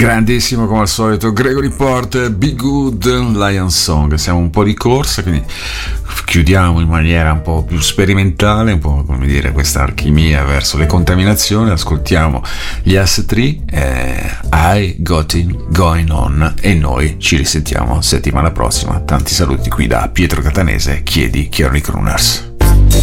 Grandissimo come al solito Gregory Porter, Be Good, Lion Song. Siamo un po' di corsa, quindi chiudiamo in maniera un po' più sperimentale, un po' come dire questa alchimia verso le contaminazioni. Ascoltiamo gli S3, I Got It Going On, e noi ci risentiamo settimana prossima. Tanti saluti qui da Pietro Catanese, Chiedi, Chiaroni Crooners.